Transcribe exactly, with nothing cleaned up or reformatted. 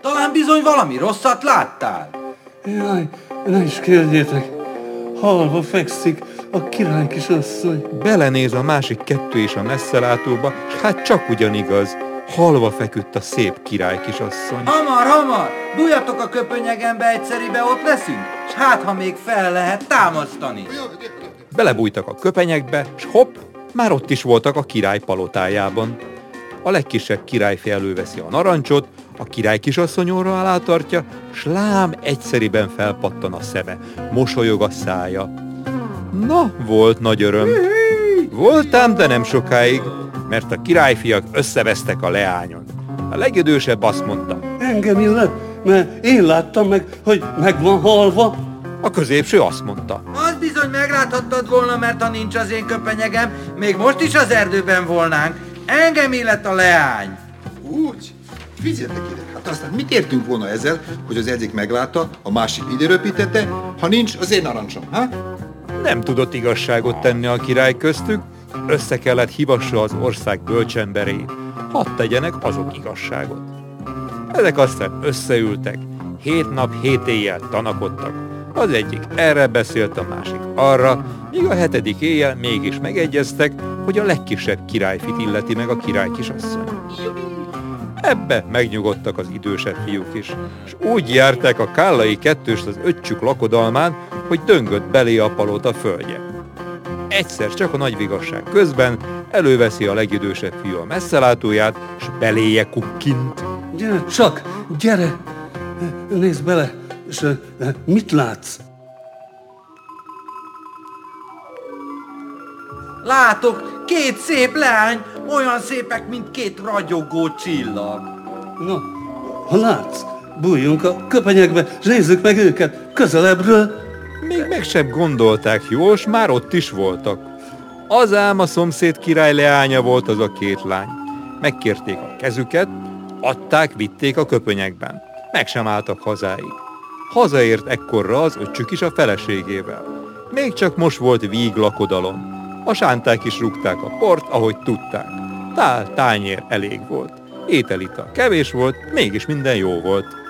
Talán bizony valami rosszat láttál? Jaj, ne is kérdjétek. Halva fekszik a király kisasszony. Belenéz a másik kettő is a messzelátóba, s hát csak ugyanigaz. Halva feküdt a szép király kisasszony. Hamar, hamar! Bújjatok a köpönyegembe, egyszeribe ott leszünk, s hát, ha még fel lehet támasztani. Belebújtak a köpenyekbe, s hopp, már ott is voltak a király palotájában. A legkisebb királyfi előveszi a narancsot, a király kisasszony orra alá tartja, s lám egyszeriben felpattan a szeme, mosolyog a szája. Na, volt nagy öröm. Voltám, de nem sokáig, mert a királyfiak összevesztek a leányon. A legidősebb azt mondta: Engem illet, mert én láttam meg, hogy meg van halva. A középső azt mondta: Az bizony megláthattad volna, mert ha nincs az én köpenyegem, még most is az erdőben volnánk. Engem illet a leány. Úgy? Figyeljetek ide, hát aztán mit értünk volna ezzel, hogy az egyik meglátta, a másik ide röpítette, ha nincs az én narancsom, ha? Nem tudott igazságot tenni a király köztük, össze kellett hívassa az ország bölcsembereit, hadd tegyenek azok igazságot. Ezek aztán összeültek, hét nap, hét éjjel tanakodtak. Az egyik erre beszélt, a másik arra, míg a hetedik éjjel mégis megegyeztek, hogy a legkisebb királyfit illeti meg a király kisasszony. Ebbe megnyugodtak az idősebb fiúk is, és úgy járták a kállai kettőst az öccsük lakodalmán, hogy döngött belé a palota földje. Egyszer csak a nagy vigasság közben előveszi a legidősebb fiú a messzelátóját, s beléje kukkint. Gyere csak, gyere! Nézd bele, és mit látsz? Látok, két szép leány, olyan szépek, mint két ragyogó csillag. Na, ha látsz, bújjunk a köpenyekbe, és nézzük meg őket közelebbről. Még meg sem gondolták jól, s már ott is voltak. Az ám a szomszéd király leánya volt az a két lány. Megkérték a kezüket, adták, vitték a köpönyekben. Meg sem álltak hazáig. Hazaért ekkorra az öccsük is a feleségével. Még csak most volt víg lakodalom. A sánták is rúgták a port, ahogy tudták. Tál, tányér elég volt. Ételital kevés volt, mégis minden jó volt.